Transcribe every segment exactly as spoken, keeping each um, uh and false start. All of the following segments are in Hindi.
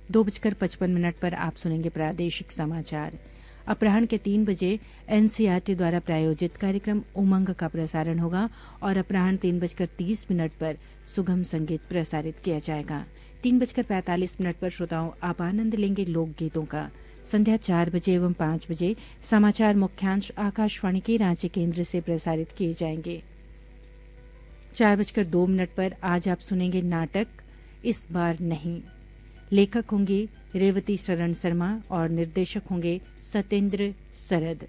दो बजकर पचपन मिनट पर आप सुनेंगे प्रादेशिक समाचार। अपराह्न के तीन बजे एनसीईआरटी द्वारा प्रायोजित कार्यक्रम उमंग का प्रसारण होगा और अपराह्न तीन बजकर तीस मिनट पर सुगम संगीत प्रसारित किया जाएगा। तीन बजकर पैंतालीस मिनट पर श्रोताओं आप आनंद लेंगे लोकगीतों का। संध्या चार बजे एवं पाँच बजे समाचार मुख्यांश आकाशवाणी के रांची केंद्र से प्रसारित किए जाएंगे। चार बजकर दो मिनट पर आज आप सुनेंगे नाटक इस बार नहीं। लेखक होंगे रेवती शरण शर्मा और निर्देशक होंगे सत्येंद्र सरद।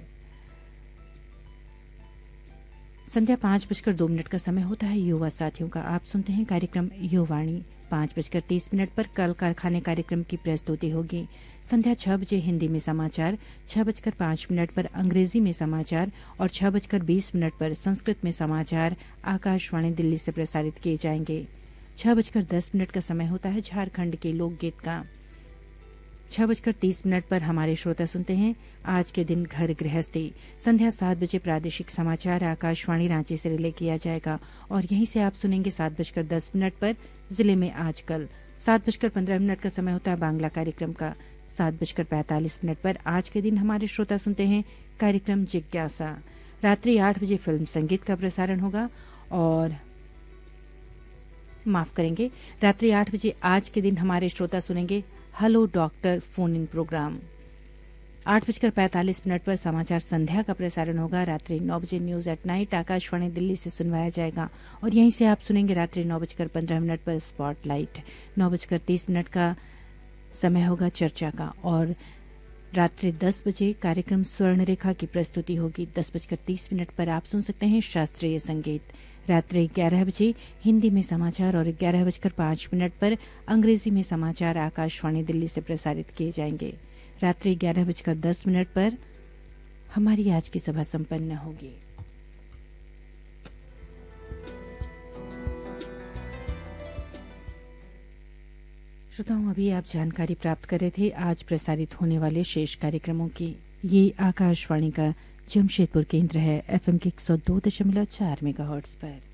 संध्या पाँच बजकर दो मिनट का समय होता है युवा साथियों का। आप सुनते हैं कार्यक्रम युवाणी। पाँच बजकर तीस मिनट पर कल कारखाने कार्यक्रम की प्रस्तुति होगी। संध्या छह बजे हिंदी में समाचार, छह बजकर पाँच मिनट पर अंग्रेजी में समाचार और छह बजकर बीस मिनट पर संस्कृत में समाचार आकाशवाणी दिल्ली से प्रसारित किए जाएंगे। छह बजकर दस मिनट का समय होता है झारखंड के लोकगीत का। छह बजकर तीस मिनट पर हमारे श्रोता सुनते हैं आज के दिन घर गृहस्थी। संध्या सात बजे प्रादेशिक समाचार आकाशवाणी रांची से रिले किया जाएगा और यहीं से आप सुनेंगे सात बजकर दस मिनट पर जिले में आजकल। सात बजकर पंद्रह मिनट का समय होता है बांग्ला कार्यक्रम का। सात बजकर पैंतालीस मिनट पर आज के दिन हमारे श्रोता सुनते हैं कार्यक्रम जिज्ञासा। रात्रि आठ बजे फिल्म संगीत का प्रसारण होगा और माफ करेंगे रात्रि आठ बजे आज के दिन हमारे श्रोता सुनेंगे hello doctor phone in programme. आठ बजकर पैंतालीस मिनट पर समाचार संध्या का प्रसारण होगा। रात्रि नौ बजे news at night Akashvani Delhi से सुनवाया जाएगा और यहीं से आप सुनेंगे रात्रि नौ बजकर पंद्रह मिनट पर स्पॉटलाइट। नौ बजकर तीस मिनट का समय होगा चर्चा का और रात्रि दस बजे कार्यक्रम स्वर्ण रेखा की प्रस्तुति होगी। दस बजकर तीस मिनट पर आप सुन सकते हैं शास्त्रीय संगीत। रात्रि ग्यारह बजे हिंदी में समाचार और ग्यारह बजकर पाँच मिनट पर अंग्रेजी में समाचार आकाशवाणी दिल्ली से प्रसारित किए जाएंगे। रात्रि ग्यारह बजकर दस मिनट पर हमारी आज की सभा संपन्न होगी। श्रोताओं अभी आप जानकारी प्राप्त कर रहे थे आज प्रसारित होने वाले शेष कार्यक्रमों की। ये आकाशवाणी का जमशेदपुर केंद्र है एफएम के एक सौ दो दशमलव चार मेगाहर्ट्ज पर।